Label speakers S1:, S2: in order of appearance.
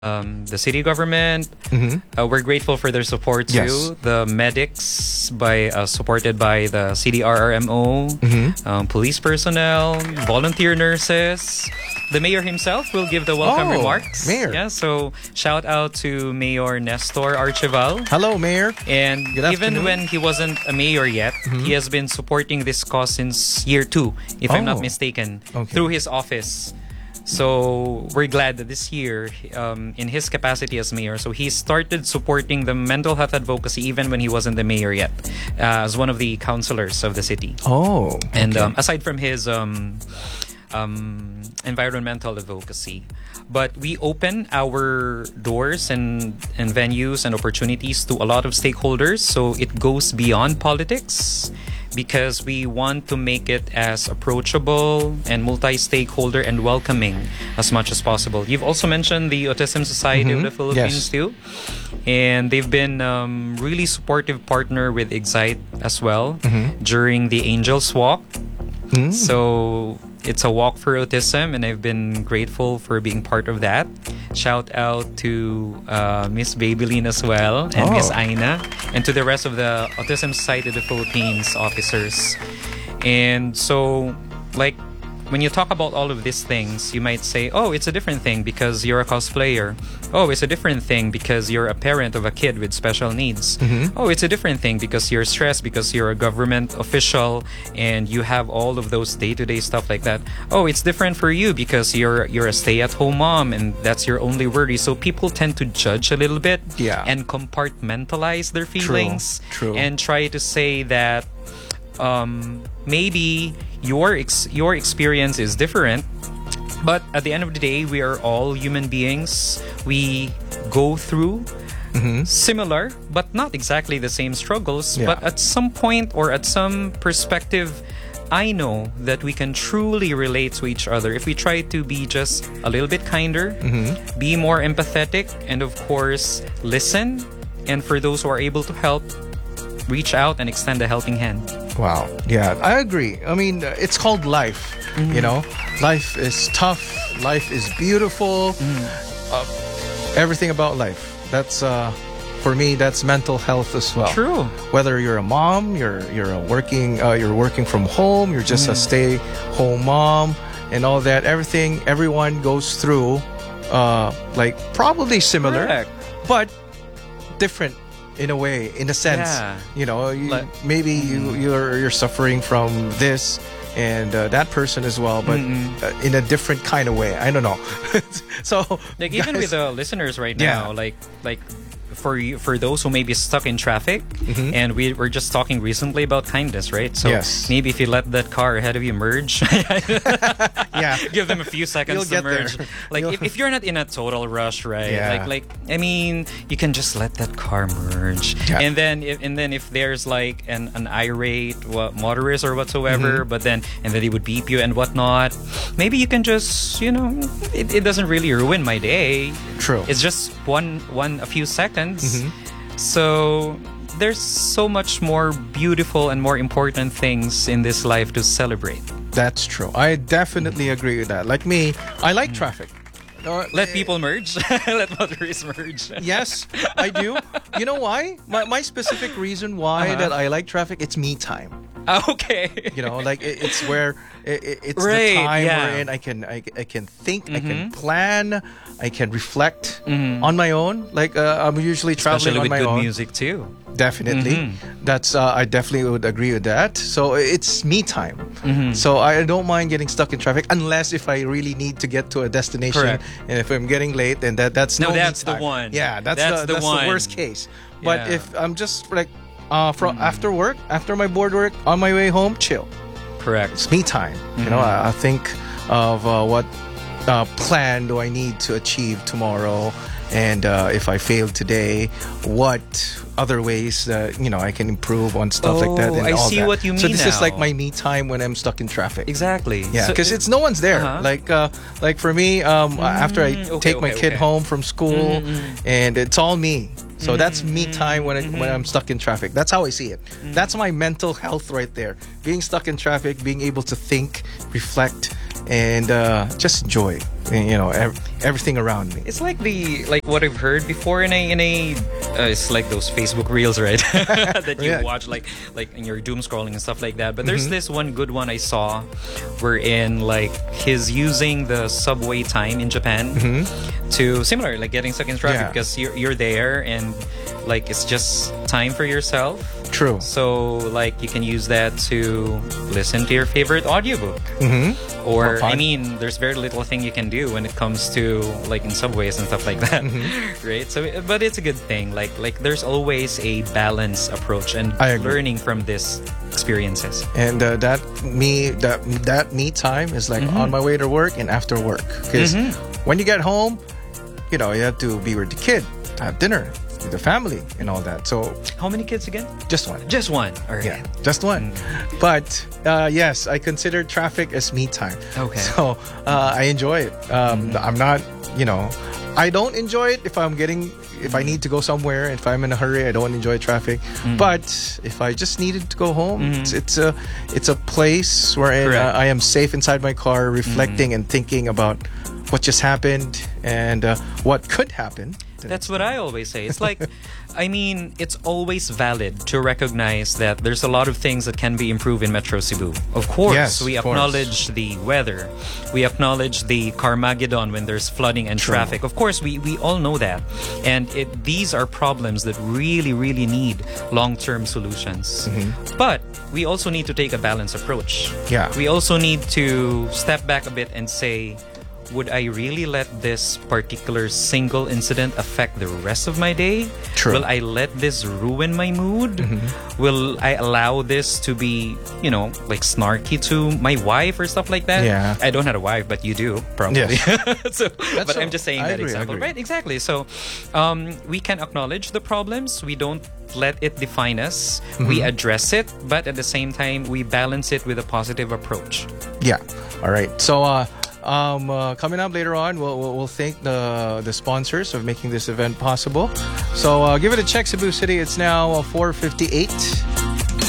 S1: the city government. We're grateful for their support too.
S2: Yes.
S1: The medics supported by the CDRRMO, police personnel, volunteer nurses. The mayor himself will give the welcome
S2: Oh,
S1: remarks.
S2: mayor.
S1: Yeah, so shout out to Mayor Nestor Archival.
S2: Hello, Mayor.
S1: And
S2: Good
S1: even
S2: afternoon.
S1: when he wasn't a mayor yet, he has been supporting this cause since year 2, if I'm not
S2: Oh,
S1: mistaken,
S2: okay.
S1: through his office. So we're glad that this year, in his capacity as mayor, so he started supporting the mental health advocacy even when he wasn't the mayor yet, as one of the councillors of the city.
S2: Oh,
S1: And
S2: okay.
S1: aside from his environmental advocacy, but we open our doors and venues and opportunities to a lot of stakeholders, so it goes beyond politics because we want to make it as approachable and multi-stakeholder and welcoming as much as possible. You've also mentioned the Autism Society of the Philippines
S2: Yes.
S1: too, and they've been really supportive partner with Excite as well during the Angels Walk. So it's a walk for autism, and I've been grateful for being part of that. Shout out to Miss Babylene as well, and Miss
S2: Oh.
S1: Aina, and to the rest of the Autism Society of the Philippines officers. And so, like, when you talk about all of these things, you might say, oh, it's a different thing because you're a cosplayer. Oh, it's a different thing because you're a parent of a kid with special needs. Oh, it's a different thing because you're stressed because you're a government official and you have all of those day-to-day stuff like that. Oh, it's different for you because you're a stay-at-home mom and that's your only worry. So people tend to judge a little bit
S2: Yeah.
S1: and compartmentalize their feelings
S2: True.
S1: and try to say that maybe your experience is different, but at the end of the day, we are all human beings. We go through similar, but not exactly the same struggles.
S2: Yeah.
S1: But at some point or at some perspective, I know that we can truly relate to each other if we try to be just a little bit kinder, be more empathetic, and of course, listen. And for those who are able to help, reach out and extend a helping hand.
S2: Wow. Yeah, I agree. I mean, it's called life. You know, life is tough. Life is beautiful. Everything about life. That's for me. That's mental health as well.
S1: True.
S2: Whether you're a mom, you're working from home, you're just a stay-home mom, and all that. Everyone goes through, like probably similar,
S1: Correct.
S2: but different in a way, in a sense.
S1: Yeah.
S2: You know,
S1: Like-
S2: maybe you're suffering from this and that person as well, but in a different kind of way. I don't know. So
S1: Like even
S2: guys,
S1: with the listeners right
S2: Yeah.
S1: now, like for those who may be stuck in traffic, and we're just talking recently about kindness, right? So
S2: Yes.
S1: maybe if you let that car ahead of you merge,
S2: yeah,
S1: give them a few seconds
S2: You'll
S1: to
S2: get
S1: merge.
S2: there.
S1: Like
S2: You'll-
S1: if you're not in a total rush, right?
S2: Yeah.
S1: Like I mean, you can just let that car merge,
S2: Yeah.
S1: and then if there's like an irate motorist or whatsoever, but then they would beep you and whatnot, maybe you can just it doesn't really ruin my day.
S2: True.
S1: It's just a few seconds. So there's so much more beautiful and more important things in this life to celebrate.
S2: That's true. I definitely agree with that. Like me, I like traffic.
S1: Let people merge. Let motorists merge.
S2: Yes, I do. You know why? My specific reason why that I like traffic, it's me time.
S1: Okay.
S2: You know, like it's where it's
S1: Right,
S2: the time
S1: yeah.
S2: wherein I can think, I can plan, I can reflect on my own. Like I'm usually traveling
S1: Especially
S2: on
S1: with
S2: my
S1: good
S2: own.
S1: music too.
S2: Definitely. That's I definitely would agree with that. So it's me time. So I don't mind getting stuck in traffic unless if I really need to get to a destination.
S1: Correct.
S2: And if I'm getting late, then that's
S1: No,
S2: no me
S1: that's the
S2: time.
S1: one.
S2: Yeah, that's
S1: That's
S2: the
S1: the one.
S2: worst case. But
S1: Yeah.
S2: if I'm just like from after work, after my board work, on my way home, chill.
S1: Correct.
S2: It's me time. You know, I think of what plan do I need to achieve tomorrow, and if I failed today, what other ways that I can improve on stuff like that. And
S1: I
S2: all
S1: see
S2: that.
S1: what you
S2: So
S1: mean
S2: this is like
S1: now.
S2: my me time when I'm stuck in traffic.
S1: Exactly.
S2: Yeah,
S1: So-
S2: because it's no one's there.
S1: Uh-huh.
S2: Like for me, after I take my kid
S1: okay.
S2: home from school, and it's all me. So that's me time when I'm stuck in traffic. That's how I see it. That's my mental health right there. Being stuck in traffic, being able to think, reflect, and just enjoy, everything around me.
S1: It's like what I've heard before in a it's like those Facebook reels, right? That you
S2: Yeah.
S1: watch like in your doom scrolling and stuff like that. But there's this one good one I saw, wherein like he's using the subway time in Japan to similar like getting stuck in traffic
S2: Yeah.
S1: because you're there and like it's just time for yourself.
S2: True.
S1: So like you can use that to listen to your favorite audiobook. Or
S2: Or
S1: I mean, there's very little thing you can do when it comes to like in subways and stuff like that, right? So, but it's a good thing. Like there's always a balanced approach and
S2: I agree.
S1: learning from this experiences.
S2: And that me time is like on my way to work and after work. Because when you get home, you have to be with the kid, have dinner with the family and all that. So
S1: How many kids again?
S2: just one.
S1: Just one. All right.
S2: Yeah, just one. But yes, I consider traffic as me time.
S1: Okay.
S2: So I enjoy it. I'm not, I don't enjoy it if I need to go somewhere. If I'm in a hurry, I don't enjoy traffic. But if I just needed to go home, it's a place where
S1: Correct.
S2: I am safe inside my car, reflecting and thinking about what just happened and what could happen.
S1: That's what I always say. It's like, I mean, it's always valid to recognize that there's a lot of things that can be improved in Metro Cebu. Of course,
S2: Yes,
S1: we
S2: of course.
S1: acknowledge the weather. We acknowledge the Carmageddon when there's flooding and
S2: True.
S1: traffic. Of course, we all know that. And these are problems that really, really need long-term solutions. But we also need to take a balanced approach.
S2: Yeah.
S1: We also need to step back a bit and say, would I really let this particular single incident affect the rest of my day?
S2: True.
S1: Will I let this ruin my mood? Will I allow this to be, like snarky to my wife or stuff like that?
S2: Yeah.
S1: I don't have a wife, but you do, probably.
S2: Yes.
S1: But I'm just saying
S2: I
S1: that
S2: agree, I
S1: example.
S2: agree.
S1: Right, exactly. So we can acknowledge the problems. We don't let it define us. We address it, but at the same time, we balance it with a positive approach.
S2: Yeah. All right. So coming up later on, we'll thank the sponsors of making this event possible. So give it a check, Cebu City. It's now 4:58.